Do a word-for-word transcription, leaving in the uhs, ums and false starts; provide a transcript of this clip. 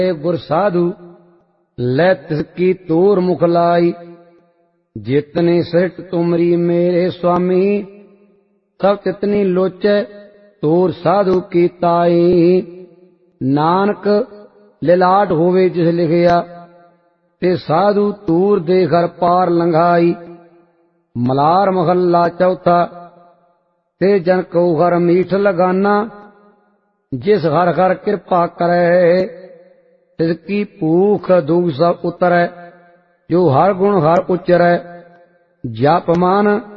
गुर साधु लै तिसकी तोर मुखलाई। जितने सृष्ट तुमरी मेरे स्वामी सब तितनी लोचे तोर साधु की ताई। नानक लिलाट होवे जिस लिखिया ते साधु तूर दे घर पार लंघाई। मलार महला चौथा ते जन को घर मीठ लगाना। जिस हर हर कृपा करे तिसकी भूख दुख सब उतरै। जो हर गुण हर उचरै जप मान